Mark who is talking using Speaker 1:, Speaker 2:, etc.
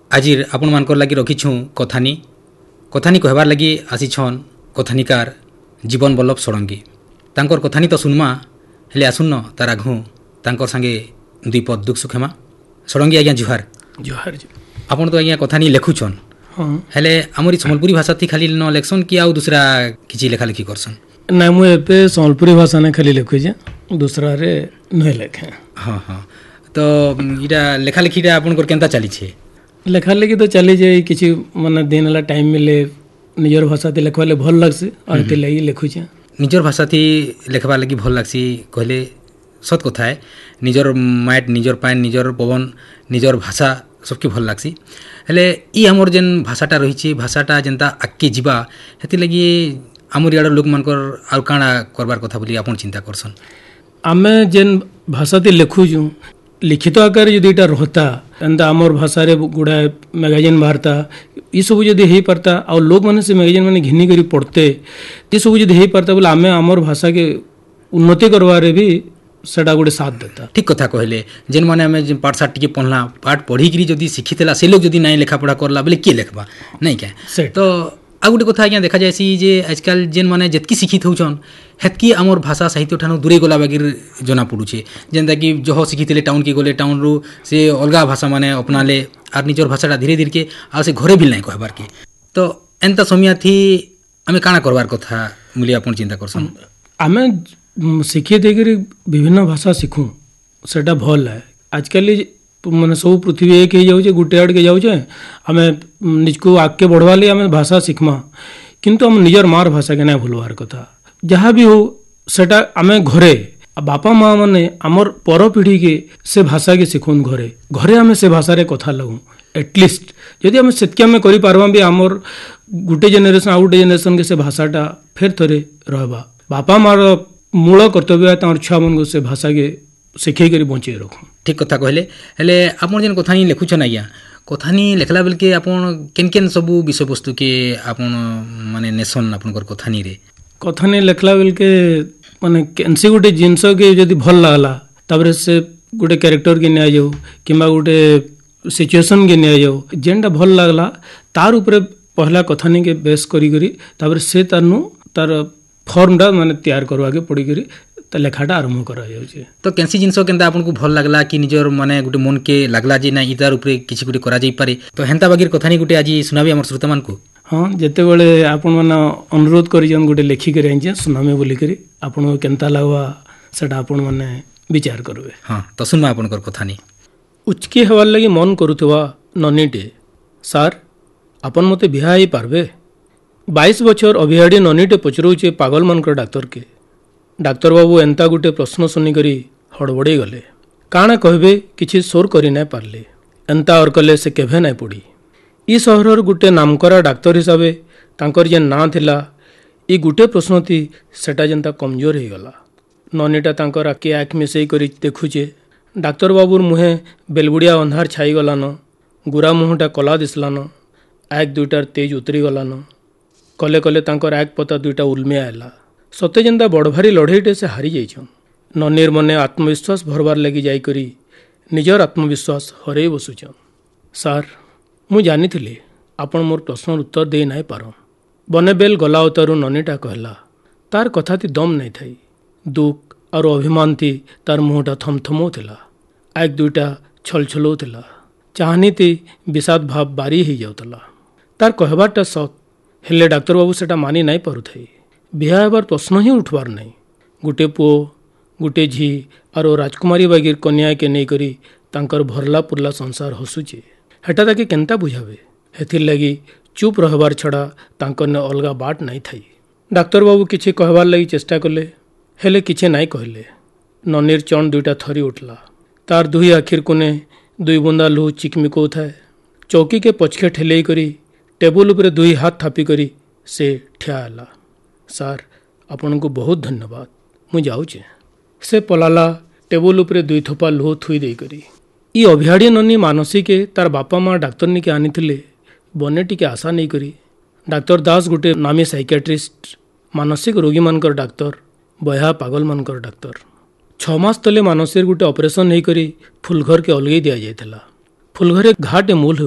Speaker 1: आज आपण मानकर लगी रखीछूँ कथानी कथानी कहबार लगी आसीछन कथानिकार जीवन बल्लभ षडंगी। तांकर कथानी तो सुनमा हेले आसुन तार आघु तांकर संगे दुई पद दुख सुखेमा। षडंगी आज्ञा जुहार।
Speaker 2: जुहार जी।
Speaker 1: आपण तो आज्ञा कथानी लेखुछन हेले आमरी सम्बलपुरी भाषा थी खाली न लेखसन कि आउ दूसरा किछि लेखा लेखी करसन?
Speaker 2: ना मु एपे सम्बलपुरी भाषा ने खाली लेखु जे दूसरा रे न लेखे।
Speaker 1: हाँ हाँ तो इटा लेखा लेखीटा आपनकर केनता चली छे?
Speaker 2: लेखा लेखी तो चली जाए किसी माने दिन वाला टाइम मिले निजर भाषा थी लेखवा भल लगसी और ते लगी लेखु जे।
Speaker 1: निजर भाषा थी लेखबा लगी भल लगसी कहले सत कथा है। निजर माइट निजर पाइन निजर पवन निजर भाषा सबके भल लगसी। हेले ई हमर जेन भाषाटा रही भाषाटा जेनता आगे जीवा हेति लगी आमर इाड़ लोक मानकर आउ काଣା करबार कथा बोली आपन चिंता करसन?
Speaker 2: आमे जेन भाषा थी लेखुजु लिखित आकार यदि इटा रहता एंता आमर भाषा रे गुड़ा मैगजीन बाहरता ये सब जदि हो पारता और लोक मैंने से मैगजीन मैंने घिनी करी पढ़ते ये सब जदि हो पारता बोले आमे आमर भाषा के उन्नति करवारे भी सेटा गोटे साथ देता।
Speaker 1: ठीक कथा कहले जेन माने आमे पाठशाठ टिके पढ़ला पाठ पढ़ी करी जदि शिखितेला से लोग जदि नहीं लेखा पढ़ा करला बोले के लेखबा नहीं क्या। तो आ गोटे कथा आज्ञा देखा जाएसी जे आजकल जेन माने जेतकी शिक्षित होउछन हेतकी आमर भाषा साहित्य ठानु दूरे गला बागिर जना पड़ुछे। जेनता कि जह शिखितले टाउन के गले टाउन रु से अलगा भाषा माने अपनाले आर निजर भाषाटा धीरे धीरे के आ से घरे भी नहीं कहबार के। तो एंता समय थी आमे काଣା करबार कथा मुली आपन चिंता करसन?
Speaker 2: आमे शिक्षित होकर विभिन्न भाषा शिखूँ सेटा भल है। आजकल माने सब पृथ्वी एक ही जाऊे गोटे आड़ के जाऊे आमे निजको आगे बढ़वा लिए आमे भाषा शिखमा किंतु आम निजर मार भाषा के ना भूलवार कथा। जहाँ भी हो सेटा आमे घरे बापा माँ माने आमर पर पीढ़ी के से भाषा के शिखुन घरे घरे आमे से भाषा रे कथा लगू एटलिस्ट यदि आमे सेतके आमे करि पारबा भी आमर गुटे जेनेरेशन आउ गुटे जेनेरेशन के से भाषाटा फेर थरे रहबा। बापा मार मूल कर्तव्य तार छुआ मन को से भाषा के शिखै करी बंचे रखूँ।
Speaker 1: ठीक कथा कहले हेले आपन जेन कथानी लेखुछन आज्ञा कथानी लेखला बेल के आपन केन केन सबु विषय वस्तु के आपन माने नेसन आपनकर कथानी रे?
Speaker 2: कथानी लेखला बेल के माने केनसी गोटे जिनस के जदि भल लागला ताबरे से गोटे कैरेक्टर के निया जाऊ किंबा गोटे सिचुएशन के निया जाऊ जेनटा भल लागला तार ऊपर पहला कथानी के बेस करी करी ताबरे से तारनु तार फॉर्मटा माने तैयार करवा के पड़ी करी त लेखाटा आरंभ करा जाउछे। तो
Speaker 1: केनसी जिनस केनता आपनको भल लागला कि निजर माने गुटे मन के लागला जे ना इतार ऊपर किछि गुटे करा जाई पारे तो हेंता बागिर कथानी गुटे आज सुनाबी हमर श्रोता मान को?
Speaker 2: हाँ जेते बेले आपन माने अनुरोध करि जन गुटे लेखि करे आइजे सुनामे बोली करी आपन केनता लागवा सेटा आपन माने विचार करबे।
Speaker 1: हाँ तो सुनबा आपनकर कथानी।
Speaker 2: उचकी हेवार लागि मन करूथवा ननीटे सार आपन मते बिहा ही पारबे? 22 बछर अभिहाड़ी ननीटे पचरौचे पागल मानकर डाक्तर के। डाक्तर बाबू एंता गुटे प्रश्न सुनिकरी हड़बड़े गले काଣା कहबे किछि सोर करि नाय पारले एंता और कले से केभे नाय पड़ी। ई सहरर गुटे नामकरा डाक्तर हिसाबे तांकर जे ना थिला ई गुटे प्रश्न थी सेटा जेंता कमजोर हो गला। ननीटा तांकर आके आँख मिसई करी देखुचे डाक्तर बाबूर मुहे बेलबुड़िया अंधार छाई गलान गुरा मुहटा कला दिसलान आँख दुईटार तेज उतरी गलान कले कले तांकर आँख पता दुईटा उलमिया आला सते जेंता बड़भारी लड़ेईटे से हारी जाइछन। ननीर मने आत्मविश्वास भरबार लगी जाइकरी निजर आत्मविश्वास हरई बसुछन। सार मु जानी आपण मोर प्रश्न उत्तर दे नाई पारन। बने बेल गला उतारू ननीटा कहला तार कथा ती दम नहीं थाई दुख और अभिमान थी तार मुहटा थमथमो थिला आँख दुईटा छलछलो थिला चाहनी थी विषाद भाव बारी ही जाउतला। तार कहबारटा सत हेले डाक्तर बाबू सेटा मानी नाई पारुथाई। बिहा हेबार प्रश्न ही उठबार नहीं। गुटे पुओ गुटे झी और राजकुमारी बागिर कन्या के नहीं करी तांकर भरला पुरला संसार हसुचे हेटा ताके केनता बुझावे हेथिर लगी चुप रहबार छड़ा तांकर ने अलगा बाट नहीं थाई। डाक्तर बाबू किछि कहबार लगी चेष्टा कले हेले किछि नाई कहले। ननीर चण दुईटा थरी उठला तार दुई आखिर कोने दुई बुंदा लुह चिकमिको थाए। चौकी के पछके ठेलई करी टेबुल उपरे दुई हाथ थापी करी से ठिया आला। सार आपन को बहुत धन्यवाद मु जाऊचे। से पलाला टेबुल उपरे दुई थोपा लुह थुई दे करी। ई अभिहाड़ी ननी मानसी के तार बापा माँ डाक्तर नि के आनी बने टिके आशा नहीं करी। डाक्तर दास गुटे नामी साइकियाट्रिस्ट मानसिक रोगी मानकर डाक्तर बया पागल मानकर डाक्तर 6 मास तले मानसीर गुटे ऑपरेशन नहीं करी फुलघर के अलगई दिया जाइथिला। फुलघरे घाटे मूल